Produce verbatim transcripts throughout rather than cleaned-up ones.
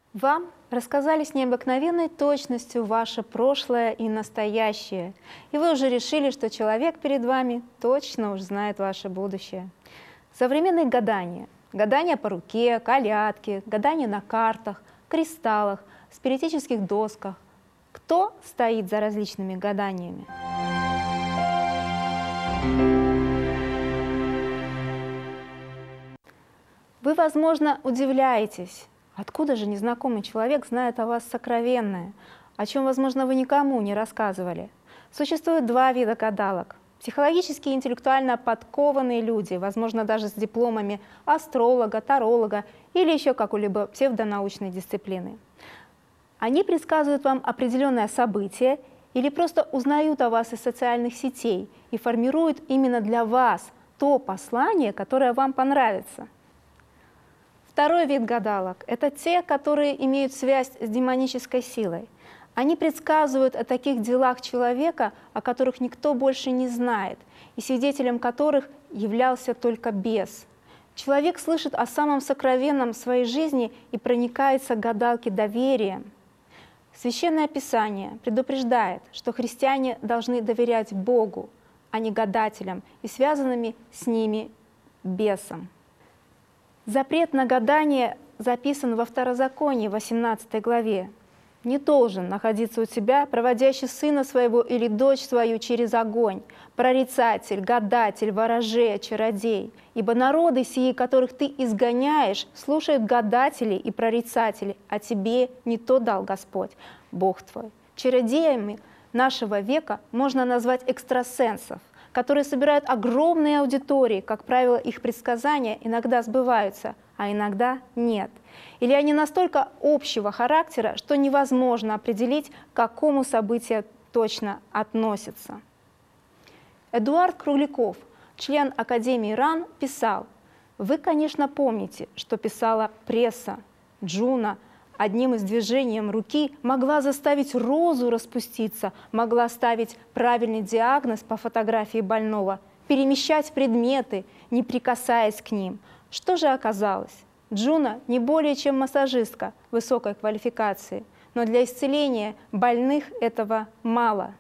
Вам рассказали с необыкновенной точностью ваше прошлое и настоящее, и вы уже решили, что человек перед вами точно уж знает ваше будущее. Современные гадания, гадания по руке, колядки, гадания на картах, кристаллах, спиритических досках. Кто стоит за различными гаданиями? Вы, возможно, удивляетесь, откуда же незнакомый человек знает о вас сокровенное, о чем, возможно, вы никому не рассказывали. Существует два вида гадалок. Психологически и интеллектуально подкованные люди, возможно, даже с дипломами астролога, таролога или еще какой-либо псевдонаучной дисциплины. Они предсказывают вам определенное событие или просто узнают о вас из социальных сетей и формируют именно для вас то послание, которое вам понравится. Второй вид гадалок – это те, которые имеют связь с демонической силой. Они предсказывают о таких делах человека, о которых никто больше не знает, и свидетелем которых являлся только бес. Человек слышит о самом сокровенном в своей жизни и проникается к гадалке доверием. Священное Писание предупреждает, что христиане должны доверять Богу, а не гадателям и связанными с ними бесам. Запрет на гадание записан во Второзаконии, восемнадцатой главе. «Не должен находиться у тебя проводящий сына своего или дочь свою через огонь, прорицатель, гадатель, ворожея, чародей, ибо народы сии, которых ты изгоняешь, слушают гадателей и прорицателей, а тебе не то дал Господь, Бог твой». Чародеями нашего века можно назвать экстрасенсов, которые собирают огромные аудитории, как правило, их предсказания иногда сбываются, а иногда нет. Или они настолько общего характера, что невозможно определить, к какому событию точно относятся. Эдуард Кругляков, член Академии РАН, писал: «Вы, конечно, помните, что писала пресса. Джуна одним из движением руки могла заставить розу распуститься, могла ставить правильный диагноз по фотографии больного, перемещать предметы, не прикасаясь к ним. Что же оказалось? Джуна не более чем массажистка высокой квалификации, но для исцеления больных этого мало».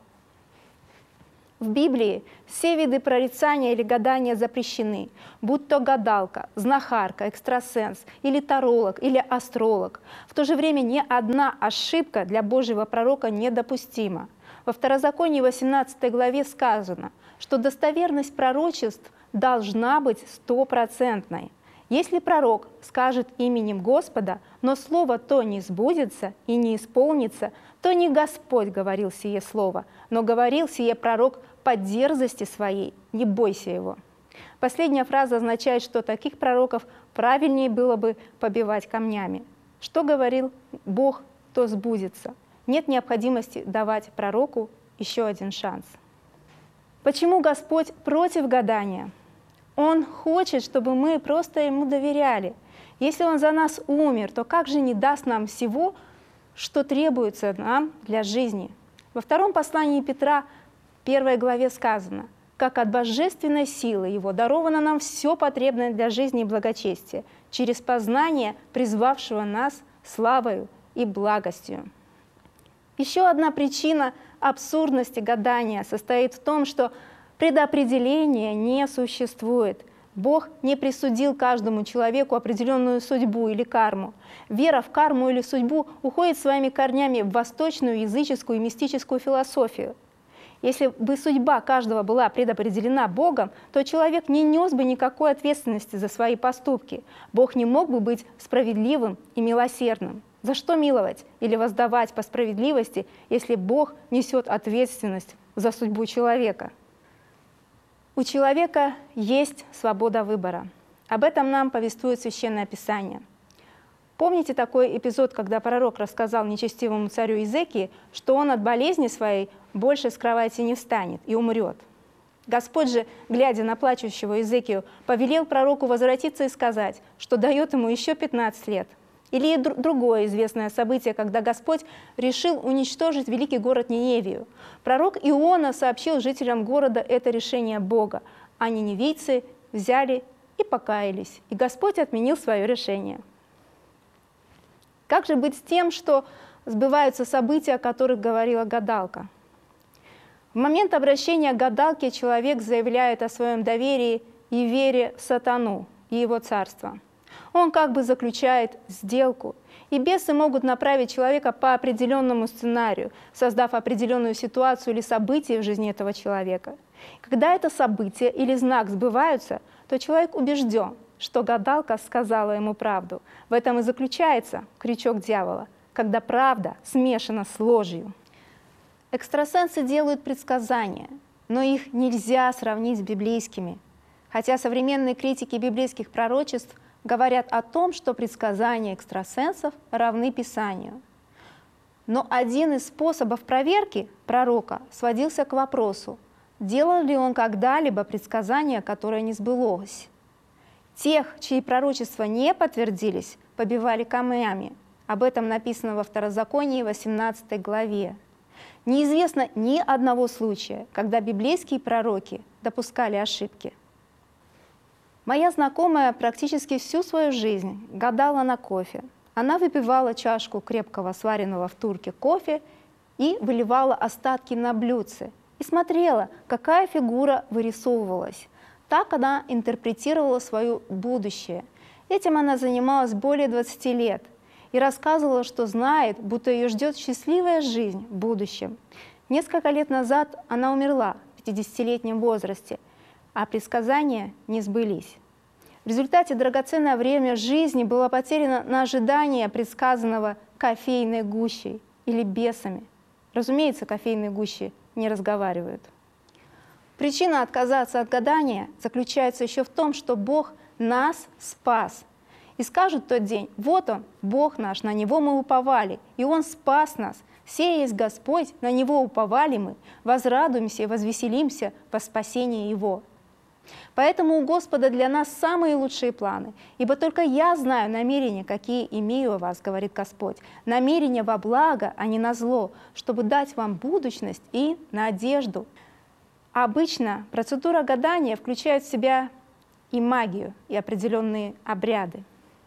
В Библии все виды прорицания или гадания запрещены, будь то гадалка, знахарка, экстрасенс, или таролог, или астролог. В то же время ни одна ошибка для Божьего пророка недопустима. Во Второзаконии восемнадцатой главе сказано, что достоверность пророчеств должна быть стопроцентной. Если пророк скажет именем Господа, но слово то не сбудется и не исполнится, то не Господь говорил сие слово, но говорил сие пророк по дерзости своей, не бойся его. Последняя фраза означает, что таких пророков правильнее было бы побивать камнями. Что говорил Бог, то сбудется. Нет необходимости давать пророку еще один шанс. Почему Господь против гадания? Он хочет, чтобы мы просто Ему доверяли. Если Он за нас умер, то как же не даст нам всего, что требуется нам для жизни? Во втором послании Петра, первой главе сказано: «Как от божественной силы Его даровано нам все потребное для жизни и благочестия, через познание призвавшего нас славою и благостью». Еще одна причина абсурдности гадания состоит в том, что предопределения не существует. Бог не присудил каждому человеку определенную судьбу или карму. Вера в карму или судьбу уходит своими корнями в восточную языческую и мистическую философию. Если бы судьба каждого была предопределена Богом, то человек не нес бы никакой ответственности за свои поступки. Бог не мог бы быть справедливым и милосердным. За что миловать или воздавать по справедливости, если Бог несет ответственность за судьбу человека? У человека есть свобода выбора. Об этом нам повествует Священное Писание. Помните такой эпизод, когда пророк рассказал нечестивому царю Иезекии, что он от болезни своей больше с кровати не встанет и умрет? Господь же, глядя на плачущего Иезекию, повелел пророку возвратиться и сказать, что дает ему еще пятнадцать лет. Или другое известное событие, когда Господь решил уничтожить великий город Ниневию. Пророк Иона сообщил жителям города это решение Бога, а ниневийцы взяли и покаялись, и Господь отменил свое решение. Как же быть с тем, что сбываются события, о которых говорила гадалка? В момент обращения к гадалке человек заявляет о своем доверии и вере в сатану и его царство. Он как бы заключает сделку, и бесы могут направить человека по определенному сценарию, создав определенную ситуацию или событие в жизни этого человека. Когда это событие или знак сбываются, то человек убежден, что гадалка сказала ему правду. В этом и заключается крючок дьявола, когда правда смешана с ложью. Экстрасенсы делают предсказания, но их нельзя сравнить с библейскими, хотя современные критики библейских пророчеств говорят о том, что предсказания экстрасенсов равны Писанию. Но один из способов проверки пророка сводился к вопросу, делал ли он когда-либо предсказание, которое не сбылось. Тех, чьи пророчества не подтвердились, побивали камнями. Об этом написано во Второзаконии, восемнадцатой главе. Неизвестно ни одного случая, когда библейские пророки допускали ошибки. Моя знакомая практически всю свою жизнь гадала на кофе. Она выпивала чашку крепкого сваренного в турке кофе и выливала остатки на блюдце и смотрела, какая фигура вырисовывалась. Так она интерпретировала свое будущее. Этим она занималась более двадцати лет и рассказывала, что знает, будто ее ждет счастливая жизнь в будущем. Несколько лет назад она умерла в пятидесятилетнем возрасте, а предсказания не сбылись. В результате драгоценное время жизни было потеряно на ожидание предсказанного кофейной гущей или бесами. Разумеется, кофейные гущи не разговаривают. Причина отказаться от гадания заключается еще в том, что Бог нас спас. И скажут в тот день: вот Он, Бог наш, на Него мы уповали, и Он спас нас. Сей есть Господь, на Него уповали мы, возрадуемся и возвеселимся во спасении Его. Поэтому у Господа для нас самые лучшие планы, ибо только я знаю намерения, какие имею о вас, говорит Господь, намерения во благо, а не на зло, чтобы дать вам будущность и надежду. Обычно процедура гадания включает в себя и магию, и определенные обряды.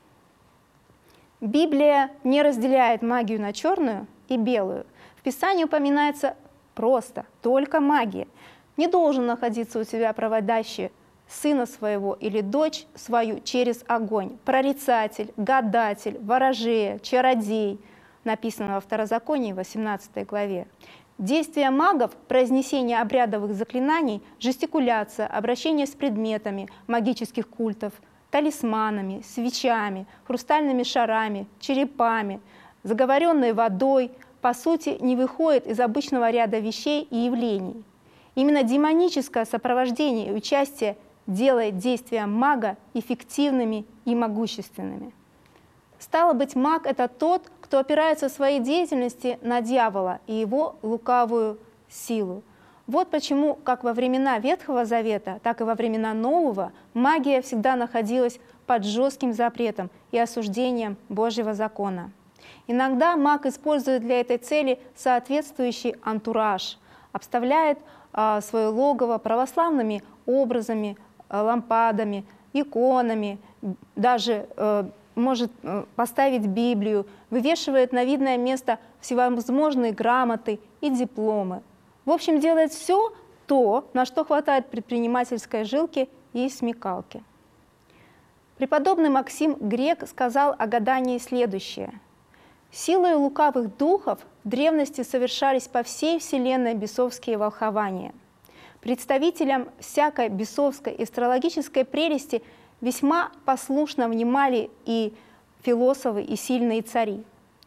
Библия не разделяет магию на черную и белую. В Писании упоминается просто только магия. Не должен находиться у тебя проводящий сына своего или дочь свою через огонь, прорицатель, гадатель, ворожея, чародей, написано во Второзаконии, восемнадцатой главе. Действия магов, произнесение обрядовых заклинаний, жестикуляция, обращение с предметами магических культов, талисманами, свечами, хрустальными шарами, черепами, заговоренной водой, по сути, не выходит из обычного ряда вещей и явлений. Именно демоническое сопровождение и участие делает действия мага эффективными и могущественными. Стало быть, маг — это тот, кто опирается в своей деятельности на дьявола и его лукавую силу. Вот почему как во времена Ветхого Завета, так и во времена Нового магия всегда находилась под жестким запретом и осуждением Божьего закона. Иногда маг использует для этой цели соответствующий антураж, обставляет а, свое логово православными образами, а, лампадами, иконами, даже э, может поставить Библию, вывешивает на видное место всевозможные грамоты и дипломы. В общем, делает все то, на что хватает предпринимательской жилки и смекалки. Преподобный Максим Грек сказал о гадании следующее. «Силой лукавых духов в древности совершались по всей вселенной бесовские волхования. Представителям всякой бесовской и астрологической прелести весьма послушно внимали и философы, и сильные цари.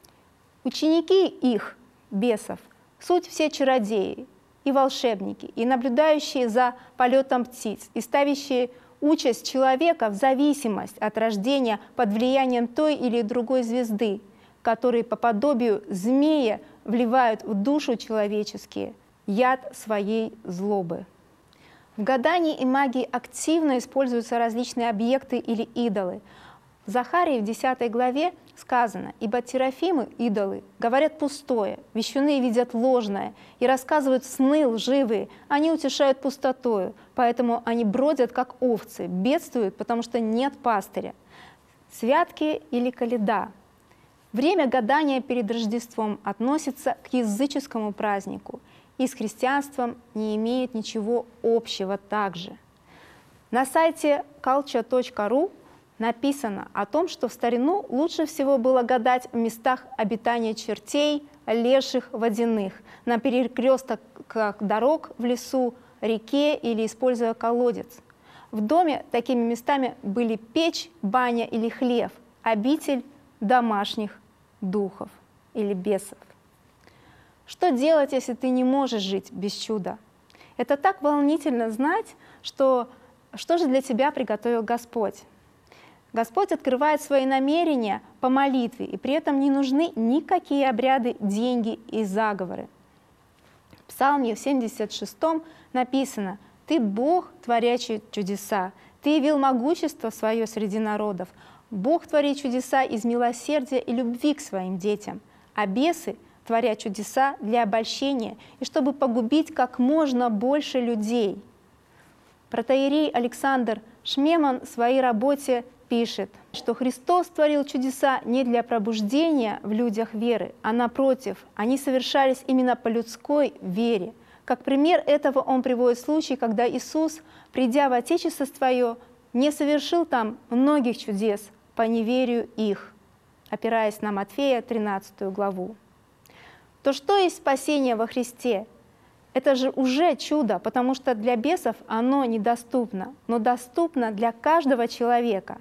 Ученики их, бесов, суть все чародеи и волшебники, и наблюдающие за полетом птиц, и ставящие участь человека в зависимость от рождения под влиянием той или другой звезды, которые по подобию змея вливают в душу человеческие яд своей злобы». В гадании и магии активно используются различные объекты или идолы. В Захарии в десятой главе сказано: «Ибо терафимы, идолы, говорят пустое, вещуны видят ложное и рассказывают сны лживые, они утешают пустотою, поэтому они бродят, как овцы, бедствуют, потому что нет пастыря». Святки или коляда. Время гадания перед Рождеством относится к языческому празднику и с христианством не имеет ничего общего также. На сайте culture точка ру написано о том, что в старину лучше всего было гадать в местах обитания чертей, леших, водяных, на перекрестках дорог в лесу, реке или используя колодец. В доме такими местами были печь, баня или хлев, обитель домашних духов или бесов. Что делать, если ты не можешь жить без чуда? Это так волнительно знать, что, что же для тебя приготовил Господь. Господь открывает свои намерения по молитве, и при этом не нужны никакие обряды, деньги и заговоры. В Псалме семьдесят шестом написано: «Ты Бог, творящий чудеса, Ты явил могущество свое среди народов. Бог творит чудеса из милосердия и любви к своим детям, а бесы творят чудеса для обольщения и чтобы погубить как можно больше людей». Протоиерей Александр Шмеман в своей работе пишет, что Христос творил чудеса не для пробуждения в людях веры, а напротив, они совершались именно по людской вере. Как пример этого он приводит случай, когда Иисус, придя в Отечество Свое, не совершил там многих чудес по неверию их, опираясь на Матфея тринадцатую главу. То что есть спасение во Христе? Это же уже чудо, потому что для бесов оно недоступно, но доступно для каждого человека.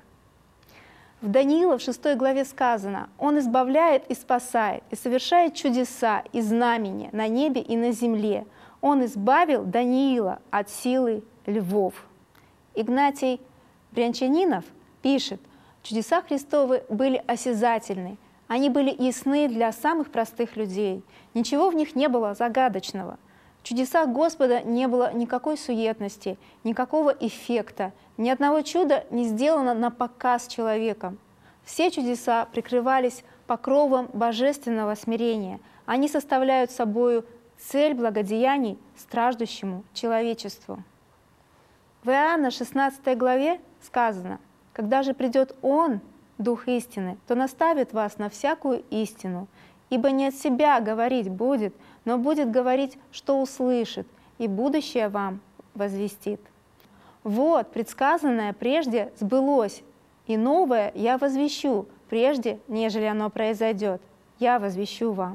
В Даниила в шестой главе сказано: «Он избавляет и спасает, и совершает чудеса и знамения на небе и на земле. Он избавил Даниила от силы львов». Игнатий Брянчанинов пишет: «Чудеса Христовы были осязательны, они были ясны для самых простых людей, ничего в них не было загадочного. В чудесах Господа не было никакой суетности, никакого эффекта, ни одного чуда не сделано на показ человеком. Все чудеса прикрывались покровом божественного смирения, они составляют собою цель благодеяний страждущему человечеству». В Иоанна шестнадцатой главе сказано: «Когда же придет Он, Дух истины, то наставит вас на всякую истину, ибо не от себя говорить будет, но будет говорить, что услышит, и будущее вам возвестит». Вот, предсказанное прежде сбылось, и новое я возвещу, прежде, нежели оно произойдет, я возвещу вам.